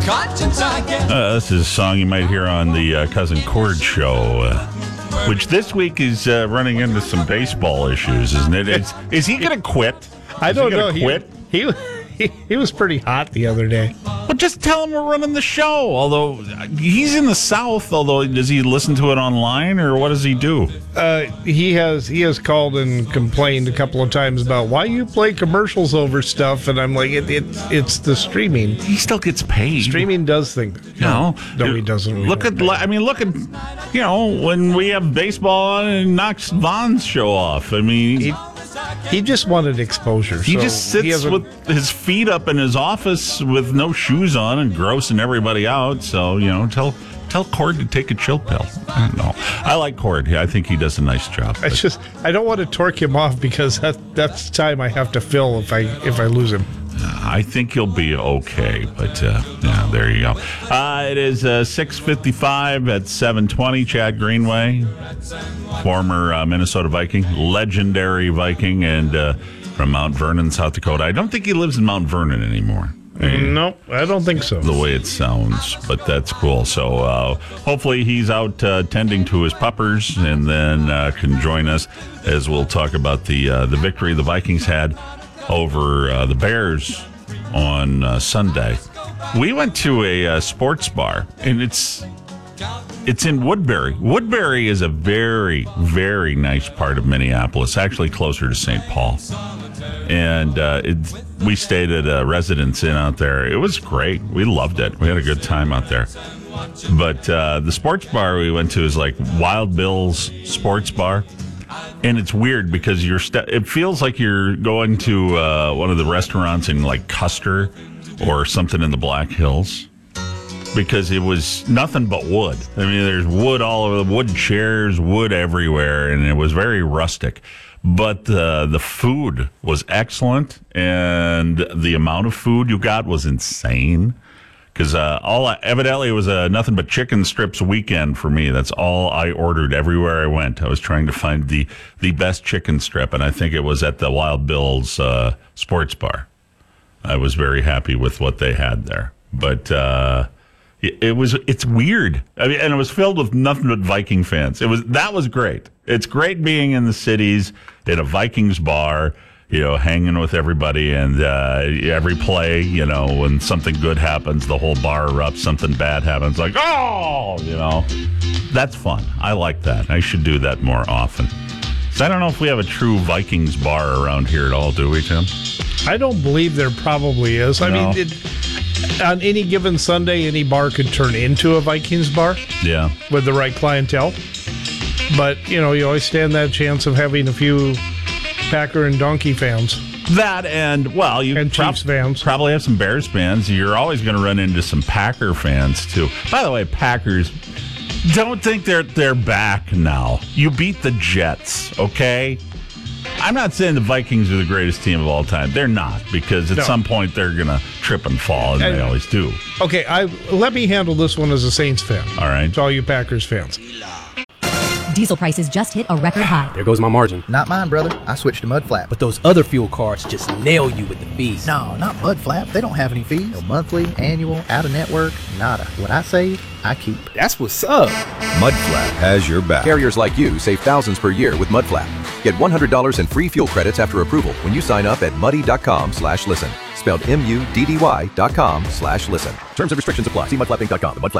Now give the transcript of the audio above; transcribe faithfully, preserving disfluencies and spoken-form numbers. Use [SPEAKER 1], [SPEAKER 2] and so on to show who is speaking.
[SPEAKER 1] conscience I get.
[SPEAKER 2] Uh, this is a song you might hear on the uh, Cousin Cord show, uh, which this week is uh, running into some baseball issues, isn't it? Is, is he going to quit?
[SPEAKER 3] I
[SPEAKER 2] Is
[SPEAKER 3] don't
[SPEAKER 2] he
[SPEAKER 3] know.
[SPEAKER 2] gonna quit?
[SPEAKER 3] He, he he he was pretty hot the other day.
[SPEAKER 2] Well, just tell him we're running the show. Although he's in the South, although does he listen to it online or what does he do?
[SPEAKER 3] Uh, he has he has called and complained a couple of times about why you play commercials over stuff, and I'm like, it, it it's the streaming.
[SPEAKER 2] He still gets paid.
[SPEAKER 3] Streaming does think.
[SPEAKER 2] You know,
[SPEAKER 3] no, he doesn't.
[SPEAKER 2] Look at, I mean, look at, you know, when we have baseball on and it knocks Vaughn's show off. I mean,
[SPEAKER 3] he, he just wanted exposure.
[SPEAKER 2] he
[SPEAKER 3] so
[SPEAKER 2] just sits
[SPEAKER 3] he
[SPEAKER 2] with his feet up in his office with no shoes on and grossing everybody out. So, you know, tell tell Cord to take a chill pill. I don't know. I like Cord. I think he does a nice job.
[SPEAKER 3] I just I don't want to torque him off because that that's time I have to fill if I if I lose him.
[SPEAKER 2] I think he'll be okay, but uh, yeah, there you go. Uh, it is uh, six fifty-five at seven twenty. Chad Greenway, former uh, Minnesota Viking, legendary Viking, and uh, from Mount Vernon, South Dakota. I don't think he lives in Mount Vernon anymore.
[SPEAKER 3] Nope, I don't think so.
[SPEAKER 2] The way it sounds, but that's cool. So uh, hopefully he's out uh, tending to his puppers and then uh, can join us as we'll talk about the uh, the victory the Vikings had over uh, the Bears on uh, Sunday. We went to a uh, sports bar, and it's it's in Woodbury. Woodbury is a very, very nice part of Minneapolis, actually closer to Saint Paul. And uh, it, we stayed at a Residence Inn out there. It was great. We loved it. We had a good time out there. But uh, the sports bar we went to is like Wild Bill's Sports Bar. And it's weird because you're st- it feels like you're going to uh, one of the restaurants in like Custer or something in the Black Hills because it was nothing but wood. I mean, there's wood all over, the wood chairs, wood everywhere, and it was very rustic. But uh, the food was excellent, and the amount of food you got was insane. Because uh, all I, evidently it was a nothing but chicken strips weekend for me. That's all I ordered everywhere I went. I was trying to find the, the best chicken strip, and I think it was at the Wild Bill's uh, Sports Bar. I was very happy with what they had there. But uh, it, it was it's weird. I mean, and it was filled with nothing but Viking fans. It was that was great. It's great being in the cities in a Vikings bar. You know, hanging with everybody, and uh, every play, you know, when something good happens, the whole bar erupts. Something bad happens, like, oh, you know, that's fun. I like that. I should do that more often. So I don't know if we have a true Vikings bar around here at all, do we, Tim?
[SPEAKER 3] I don't believe there probably is. I
[SPEAKER 2] No.
[SPEAKER 3] mean, it, on any given Sunday, any bar could turn into a Vikings bar.
[SPEAKER 2] Yeah.
[SPEAKER 3] With the right clientele. But, you know, you always stand that chance of having a few Packer and Donkey fans.
[SPEAKER 2] That and, well, you
[SPEAKER 3] and
[SPEAKER 2] prob-
[SPEAKER 3] Chiefs fans.
[SPEAKER 2] probably have some Bears fans. You're always going to run into some Packer fans, too. By the way, Packers, don't think they're they're back now. You beat the Jets, okay? I'm not saying the Vikings are the greatest team of all time. They're not, because at
[SPEAKER 3] No.
[SPEAKER 2] some point they're going to trip and fall, and,
[SPEAKER 3] And-
[SPEAKER 2] they always do.
[SPEAKER 3] Okay, I let me handle this one as a Saints fan.
[SPEAKER 2] All right.
[SPEAKER 3] To all you Packers fans.
[SPEAKER 4] Diesel prices just hit a record high.
[SPEAKER 5] There goes my margin.
[SPEAKER 6] Not mine, brother. I switched to Mudflap.
[SPEAKER 5] But those other fuel cards just nail you with the fees.
[SPEAKER 6] No, not Mudflap. They don't have any fees. No monthly, annual, out-of-network, nada. What I save, I keep.
[SPEAKER 5] That's what's up.
[SPEAKER 7] Mudflap has your back.
[SPEAKER 8] Carriers like you save thousands per year with Mudflap. Get one hundred dollars in free fuel credits after approval when you sign up at muddy.com slash listen. Spelled M U D D Y dot com slash listen. Terms and restrictions apply. See mudflapping dot com. The Mudflap